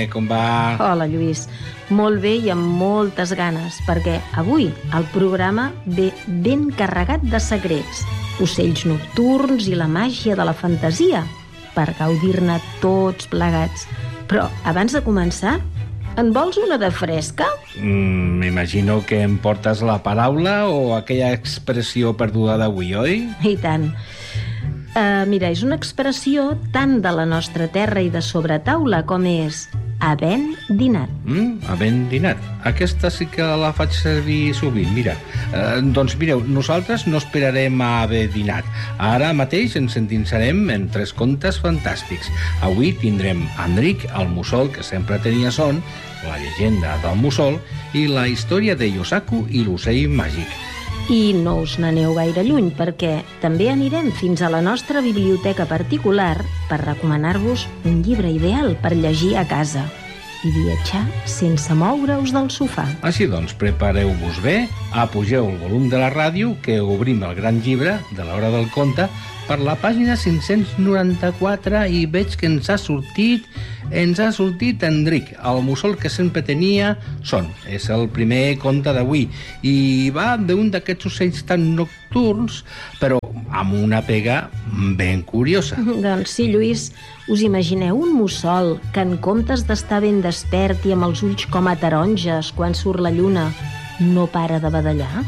Com va? Hola, Lluís. Molt bé i amb moltes ganes, perquè avui el programa ve ben carregat de secrets, ocells nocturns i la màgia de la fantasia, per gaudir-ne tots plegats. Però abans de començar, en vols una de fresca? M'imagino que em portes la paraula o aquella expressió perduda d'avui, oi? I tant. Mira, és una expressió tant de la nostra terra i de sobretaula com és havent dinat. Havent dinat. Aquesta sí que la faig servir sovint, mira. Doncs mireu, nosaltres no esperarem a haver dinat. Ara mateix ens endinsarem en 3 contes fantàstics. Avui tindrem Enric, el mussol que sempre tenia son, la llegenda del mussol i la història de Yosaku i l'ocell màgic. I no us n'aneu gaire lluny, perquè també anirem fins a la nostra biblioteca particular per recomanar-vos un llibre ideal per llegir a casa i viatjar sense moure-us del sofà. Així doncs, prepareu-vos bé, apugeu el volum de la ràdio, que obrim el gran llibre de l'Hora del Conte per la pàgina 594 i veig que ens ha sortit Enric, el mussol que sempre tenia son. És el primer conte d'avui i va d'un d'aquests ocells tan nocturns, però amb una pega ben curiosa. Doncs sí, Lluís, us imagineu un mussol que en comptes d'estar ben despert i amb els ulls com a taronges quan surt la lluna, no para de badallar?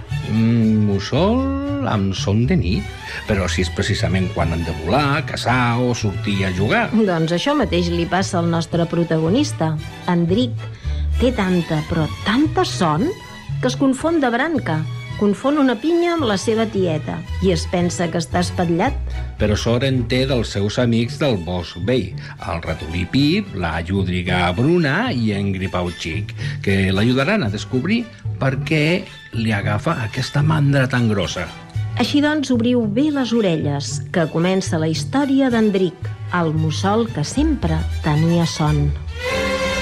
Mussol amb son de nit, però si és precisament quan han de volar, caçar o sortir a jugar. Doncs això mateix li passa al nostre protagonista. Enric té tanta, però tanta son, que es confon de branca. Confon una pinya amb la seva tieta i es pensa que està espatllat. Però sort en té dels seus amics del bosc vell, el ratolí Pip, la llúdriga Bruna i en Gripau Xic, que l'ajudaran a descobrir per què li agafa aquesta mandra tan grossa. Així doncs, obriu bé les orelles, que comença la història d'Enric, el mussol que sempre tenia son.